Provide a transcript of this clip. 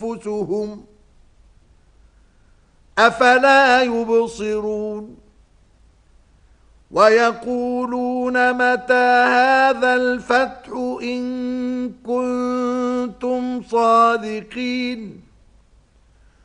أنفسهم أفلا يبصرون ويقولون متى هذا الفتح إن كنتم صادقين